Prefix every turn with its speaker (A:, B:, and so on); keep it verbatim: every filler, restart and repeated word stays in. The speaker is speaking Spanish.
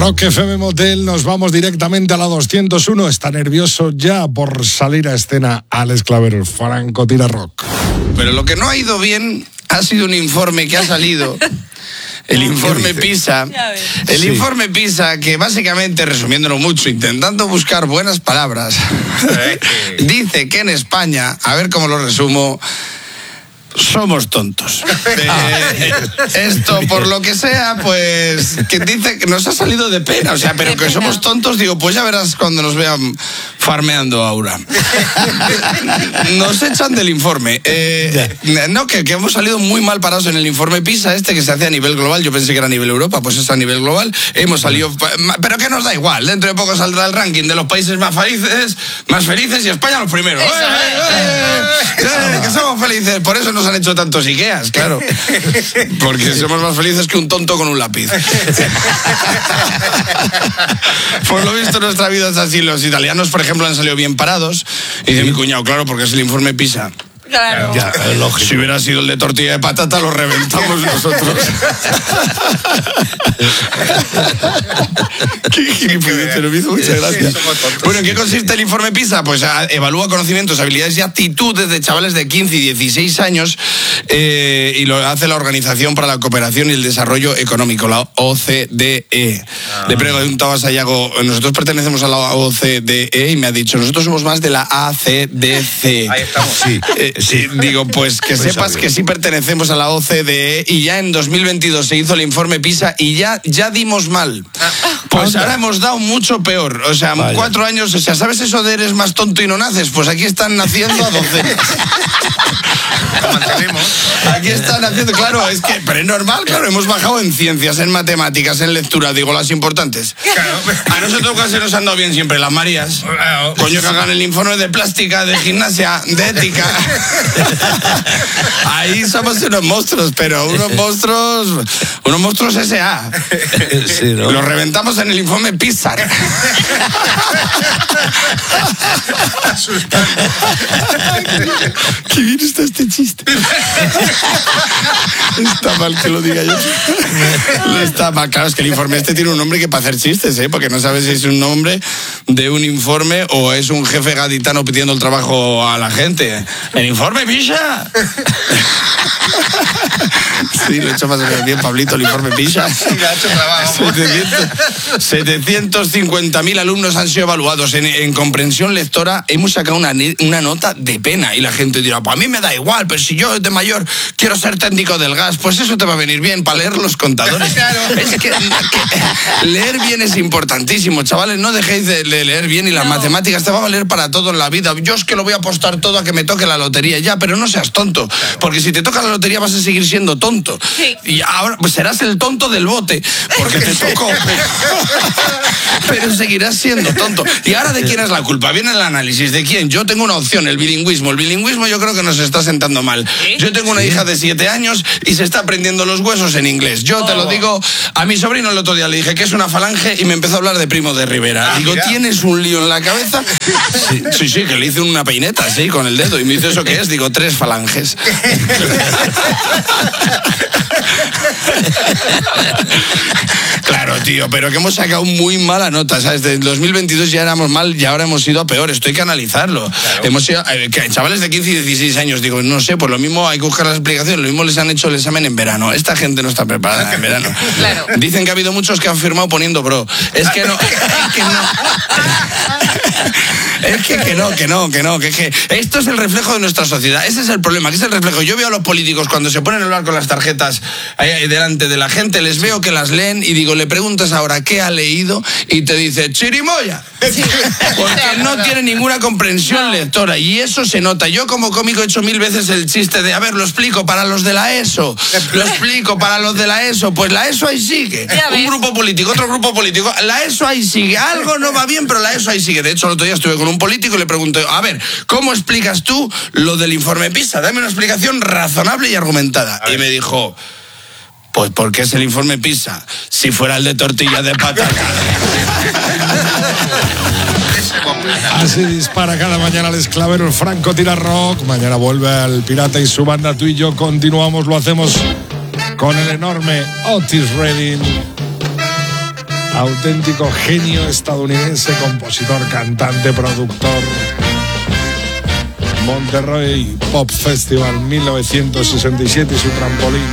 A: Rock F M Motel, nos vamos directamente a la doscientos uno. Está nervioso ya por salir a escena Alex Clavero, el Franco Tira Rock.
B: Pero lo que no ha ido bien ha sido un informe que ha salido. El informe PISA, el sí. informe PISA que básicamente, resumiéndolo mucho, intentando buscar buenas palabras, dice que en España, a ver cómo lo resumo, somos tontos. Eh, esto, por lo que sea, pues, que dice que nos ha salido de pena, o sea, pero que somos tontos, digo, pues ya verás cuando nos vean farmeando Aura. Nos echan del informe. Eh, no, que, que hemos salido muy mal parados en el informe PISA este que se hace a nivel global. Yo pensé que era a nivel Europa, pues es a nivel global. Hemos salido, pero que nos da igual. Dentro de poco saldrá el ranking de los países más felices, más felices y España los primeros. ¡Eh, eh, eh, eh, que somos felices, por eso nos han hecho tantos Ikeas, claro. Porque somos más felices que un tonto con un lápiz. Por lo visto nuestra vida es así. Los italianos, por ejemplo, han salido bien parados. Y dice mi cuñado, claro, porque es el informe PISA.
C: Claro.
B: Ya, si hubiera sido el de tortilla de patata, lo reventamos nosotros. Qué gilipollas, pero me hizo mucha gracia. Bueno, ¿en qué consiste el informe PISA? Pues a, evalúa conocimientos, habilidades y actitudes de chavales de quince y dieciséis años eh, y lo hace la Organización para la Cooperación y el Desarrollo Económico, la O C D E. Ah. Le preguntaba a Sayago, nosotros pertenecemos a la O C D E y me ha dicho, nosotros somos más de la A C D C.
D: Ahí estamos.
B: Sí. Eh, Sí, digo, pues que sepas que sí pertenecemos a la O C D E y ya en dos mil veintidós se hizo el informe PISA y ya, ya dimos mal. Pues ahora hemos dado mucho peor. O sea, Vaya. cuatro años, o sea, ¿sabes eso de eres más tonto y no naces? Pues aquí están naciendo a docenas. Aquí están haciendo, claro, es que, pero es normal, claro, hemos bajado en ciencias, en matemáticas, en lectura, digo, las importantes. A nosotros casi nos han dado bien siempre las Marías. Coño, que hagan el informe de plástica, de gimnasia, de ética. Ahí somos unos monstruos, pero unos monstruos, unos monstruos S A. Sí, ¿no? Los reventamos en el informe PISA. Qué bien está este chiste. Está mal que lo diga yo. Está mal, claro, es que el informe este tiene un nombre que para hacer chistes, ¿eh? Porque no sabes si es un nombre de un informe o es un jefe gaditano pidiendo el trabajo a la gente. El informe PISA. Sí, lo he hecho más o menos bien, Pablito, el informe PISA.
D: Sí, le ha hecho trabajo.
B: setecientos cincuenta mil alumnos han sido evaluados en, en comprensión lectora. Hemos sacado una, una nota de pena y la gente dirá, pues a mí me da igual, pero si yo de mayor quiero ser técnico del gas, pues eso te va a venir bien para leer los contadores.
D: Claro.
B: Es que, que leer bien es importantísimo, chavales, no dejéis de leer bien y las no. matemáticas te va a valer para todo en la vida. Yo es que lo voy a apostar todo a que me toque la lotería ya, pero no seas tonto, claro. Porque si te toca la lotería vas a seguir siendo tonto. Sí. Y ahora pues serás el tonto del bote, porque te tocó. Pero seguirás siendo tonto. ¿Y ahora de quién es la culpa? Viene el análisis. ¿De quién? Yo tengo una opción, el bilingüismo. El bilingüismo yo creo que nos está sentando mal. ¿Sí? Yo tengo una ¿Sí? hija de siete años y se está aprendiendo los huesos en inglés. Yo oh. te lo digo, a mi sobrino el otro día le dije que es una falange y me empezó a hablar de Primo de Rivera. Ah, digo, mira. ¿Tienes un lío en la cabeza? Sí, sí, sí, que le hice una peineta, sí, con el dedo. Y me dice, ¿eso qué es? Digo, tres falanges. Claro, tío, pero que hemos sacado muy mala nota, ¿sabes? Desde el dos mil veintidós ya éramos mal y ahora hemos ido a peor. Esto hay que analizarlo. Claro. Hemos ido, eh, que chavales de quince y dieciséis años, digo, no sé, pues lo mismo hay que buscar las explicaciones. Lo mismo les han hecho el examen en verano. Esta gente no está preparada en verano. Claro. Dicen que ha habido muchos que han firmado poniendo bro. Es que no, es que no. Es que, que no, que no, que no, que, que esto es el reflejo de nuestra sociedad. Ese es el problema, que es el reflejo. Yo veo a los políticos cuando se ponen a hablar con las tarjetas ahí delante de la gente, les veo que las leen y digo, le preguntas ahora qué ha leído y te dice chirimoya. Sí. Porque no tiene ninguna comprensión lectora y eso se nota. Yo como cómico he hecho mil veces el chiste de, a ver, lo explico para los de la ESO, lo explico para los de la ESO, pues la ESO ahí sigue. Un grupo político, otro grupo político, la ESO ahí sigue. Algo no va bien, pero la ESO ahí sigue. De hecho, el otro día estuve con un político y le pregunté, a ver, ¿cómo explicas tú lo del informe PISA? Dame una explicación razonable y argumentada. Y me dijo, pues porque es el informe PISA. Si fuera el de tortilla de patata.
A: Así dispara cada mañana el Clavero, el Franco Tira Rock. Mañana vuelve el Pirata y su banda. Tú y yo continuamos, lo hacemos con el enorme Otis Redding. auténtico genio estadounidense, compositor, cantante, productor. Monterrey Pop Festival mil novecientos sesenta y siete y su trampolín.